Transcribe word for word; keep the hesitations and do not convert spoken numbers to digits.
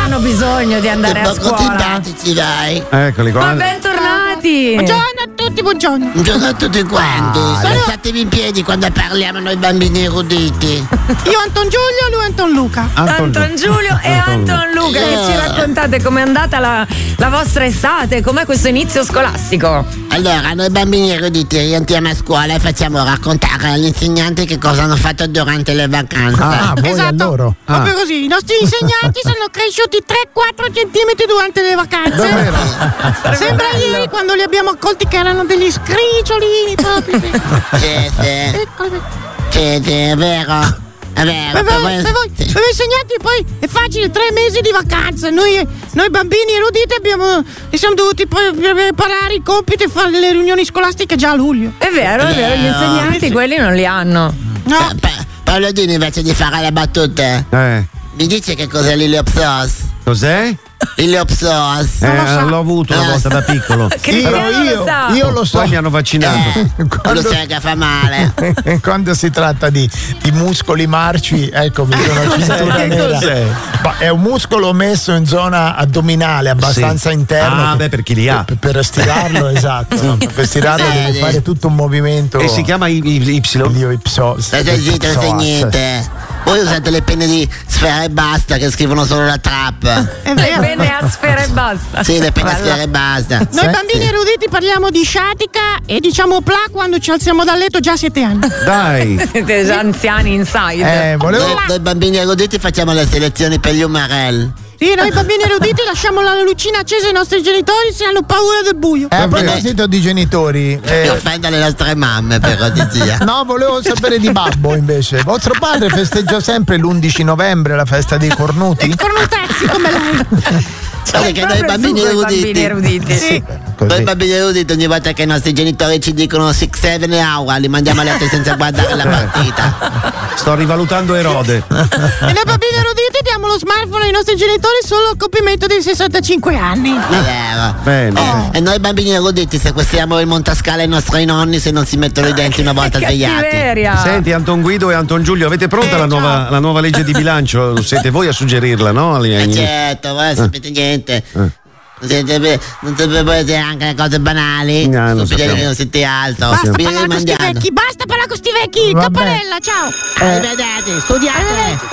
hanno bisogno di andare a scuola. Simpatici, dai. Eccoli qua. Ma bentornati. Buongiorno a tutti, buongiorno. Buongiorno a tutti quanti. Ah, Alzatevi in piedi quando parliamo noi bambini eruditi. Io Anton Giulio, lui Anton Luca. Anton, Anton Giulio e Anton Luca, che ci raccontate com'è andata la, la vostra estate, com'è questo inizio scolastico? Allora, noi bambini eruditi rientriamo a scuola e facciamo raccontare agli insegnanti che cosa hanno fatto durante le vacanze. Ah, voi Esatto, a loro. proprio così. I nostri insegnanti sono cresciuti tre quattro centimetri durante le vacanze. Davvero? Sembra ieri quando li abbiamo accolti che erano degli scriccioli proprio. Sì, sì. Eccoli. Sì, sì, è vero. È vero. Per per voi, voi- per voi, sì. per voi insegnanti poi è facile, tre mesi di vacanze. Noi, noi bambini eruditi abbiamo, e siamo dovuti poi preparare i compiti e fare le riunioni scolastiche già a luglio. È vero, è vero, gli insegnanti quelli non li hanno. No, Pa- Pa- Paolo Dini, invece di fare le battute, Eh, mi dice che cos'è l'Iliopsos? cos'è? L'Iliopsos. Eh, lo sa. l'ho avuto una Eh. volta da piccolo. Cristiano Però lo io, sa. io lo so. Poi mi hanno vaccinato. Eh, lo Quando- sai che fa male. Quando si tratta di, di muscoli marci, ecco, mi sono cintura Che nera. cos'è? Ma è un muscolo messo in zona addominale, abbastanza Sì. interno. Ah, che- beh, per chi li ha. Per, per stirarlo, esatto. no? Per stirarlo Sì, devi sì. fare tutto un movimento. E si chiama I- I- Y? Io ipso. State zitto, non sai niente. Voi usate le penne di Sfera e Basta che scrivono solo la trap. è Le vero. penne a sfera e basta. Sì, le penne Guarda. Sfera e Basta. Noi bambini eruditi parliamo di sciatica e diciamo pla quando ci alziamo dal letto già a sette anni. Dai. Siete già anziani inside. Eh, volevo. Noi, noi bambini eruditi facciamo le selezioni per gli umarell. Sì, noi bambini eruditi lasciamo la lucina accesa ai nostri genitori se hanno paura del buio. Eh, a proposito di genitori, E eh, offenda le nostre mamme, però, di zia. no, volevo sapere di Babbo invece. Vostro padre festeggia sempre l'undici novembre la festa dei cornuti? Cornutezzi come lei. Sai che noi Proprio bambini tu coi eruditi. bambini eruditi. Sì. Noi Così. bambini eruditi ogni volta che i nostri genitori ci dicono six seven hour li mandiamo a letto senza guardare la partita. Sto rivalutando Erode. E noi bambini eruditi diamo lo smartphone ai nostri genitori solo al compimento dei sessantacinque anni. È vero. Bene. Eh, e noi bambini eruditi sequestriamo il montascale ai nostri nonni se non si mettono i denti una volta svegliati. Cattiveria. Senti, Anton Guido e Anton Giulio, avete pronta Eh, la, nuova, ciao. la nuova legge di bilancio? Siete voi a suggerirla, no? Agli- Eh agli- certo, voi non sapete niente. Non siete, non sapete anche le cose banali. No, non Stupidi sappiamo. che non siete altro. Basta Vi parlare con sti rimandiamo. vecchi, basta parlare con sti vecchi. Vabbè. Capparella, ciao. Arrivederci, studiate.